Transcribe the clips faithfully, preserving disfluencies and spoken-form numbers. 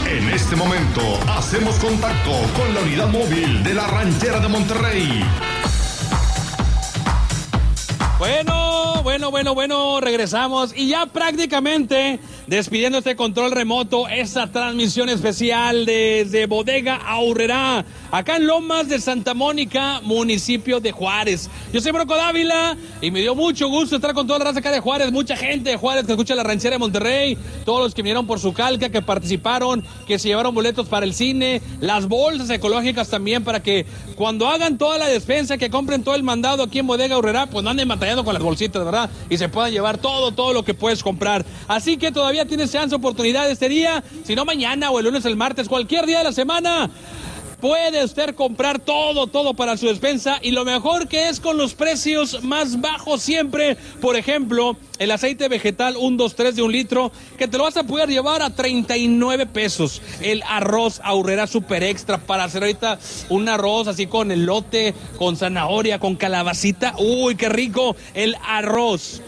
En este momento hacemos contacto con la unidad móvil de la Ranchera de Monterrey. Bueno, bueno, bueno, bueno, regresamos y ya prácticamente despidiendo este control remoto, esa transmisión especial desde Bodega Aurrerá, acá en Lomas de Santa Mónica, municipio de Juárez. Yo soy Broco Dávila y me dio mucho gusto estar con toda la raza acá de Juárez, mucha gente de Juárez que escucha la Ranchera de Monterrey, todos los que vinieron por su calca, que participaron, que se llevaron boletos para el cine, las bolsas ecológicas también para que cuando hagan toda la despensa, que compren todo el mandado aquí en Bodega Aurrerá, pues no anden batallando con las bolsitas, ¿verdad? Y se puedan llevar todo, todo lo que puedes comprar. Así que todavía tienes chance, oportunidad este día, si no mañana o el lunes, el martes, cualquier día de la semana. Puede usted comprar todo, todo para su despensa y lo mejor que es con los precios más bajos siempre. Por ejemplo, el aceite vegetal uno, dos, tres de un litro que te lo vas a poder llevar a treinta y nueve pesos. El arroz Aurrerá Super Extra para hacer ahorita un arroz así con elote, con zanahoria, con calabacita. Uy, qué rico. El arroz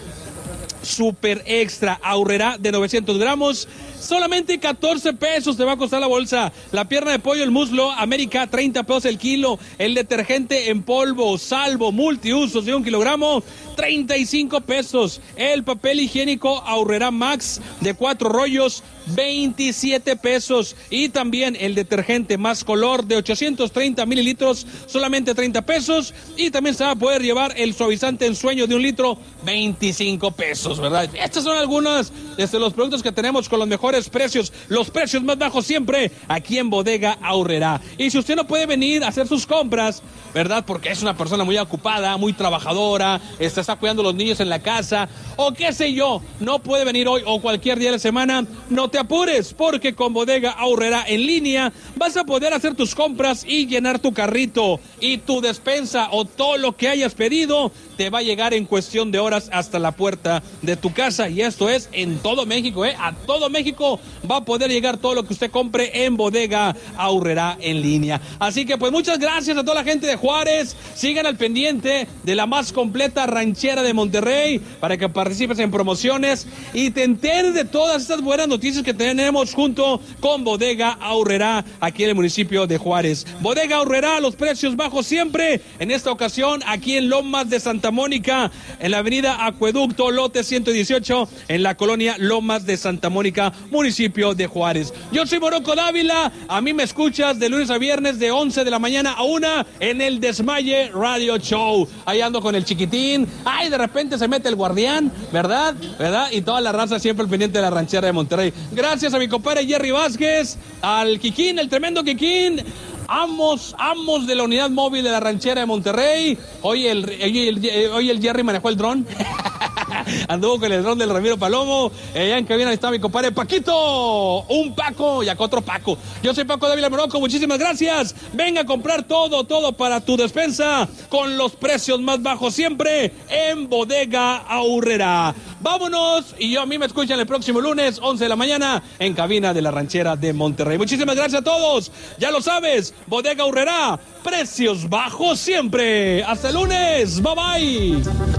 Super Extra Aurrerá de novecientos gramos, solamente catorce pesos te va a costar la bolsa. La pierna de pollo, el muslo América, treinta pesos el kilo. El detergente en polvo Salvo multiusos de un kilogramo, treinta y cinco pesos. El papel higiénico Aurrerá Max de cuatro rollos, veintisiete pesos. Y también el detergente Más Color de ochocientos treinta mililitros, solamente treinta pesos. Y también se va a poder llevar el suavizante en sueño de un litro, veinticinco pesos, ¿verdad? Estos son algunos de los productos que tenemos con los mejores precios, los precios más bajos siempre aquí en Bodega Aurrerá. Y si usted no puede venir a hacer sus compras, ¿verdad? Porque es una persona muy ocupada, muy trabajadora, está, está cuidando a los niños en la casa, o qué sé yo, no puede venir hoy o cualquier día de la semana, no te apures, porque con Bodega Aurrerá en línea vas a poder hacer tus compras y llenar tu carrito, y tu despensa o todo lo que hayas pedido te va a llegar en cuestión de horas hasta la puerta de tu casa. Y esto es en todo México, ¿eh? A todo México va a poder llegar todo lo que usted compre en Bodega Aurrerá en línea. Así que pues muchas gracias a toda la gente de Juárez. Sigan al pendiente de la más completa ranchera de Monterrey para que participes en promociones y te enteres de todas estas buenas noticias que tenemos junto con Bodega Aurrerá aquí en el municipio de Juárez. Bodega Aurrerá, los precios bajos siempre. En esta ocasión aquí en Lomas de Santa Mónica, en la avenida Acueducto, lote ciento dieciocho, en la colonia Lomas de Santa Mónica, municipio de Juárez. Yo soy Broco Dávila, a mí me escuchas de lunes a viernes de once de la mañana a una en el Desmaye Radio Show. Ahí ando con el chiquitín, ay, de repente se mete el guardián, ¿verdad? ¿Verdad? Y toda la raza siempre al pendiente de la ranchera de Monterrey. Gracias a mi compadre Jerry Vázquez, al Kikín, el tremendo Kikín. Amos, amos de la unidad móvil de la ranchera de Monterrey. Hoy el, hoy el, hoy el Jerry manejó el dron. Anduvo con el dron del Ramiro Palomo. Allá en cabina está mi compadre Paquito. Un Paco y acá otro Paco. Yo soy Paco Dávila Morocco. Muchísimas gracias. Venga a comprar todo, todo para tu despensa con los precios más bajos siempre en Bodega Aurrerá. Vámonos. Y yo a mí me escuchan el próximo lunes, once de la mañana, en cabina de la ranchera de Monterrey. Muchísimas gracias a todos. Ya lo sabes, Bodega Aurrerá, precios bajos siempre. Hasta el lunes. Bye bye.